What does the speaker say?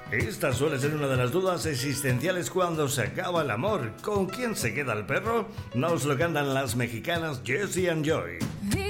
Esta suele ser una de las dudas existenciales cuando se acaba el amor. ¿Con quién se queda el perro? Nos lo cantan las mexicanas Jessie and Joy.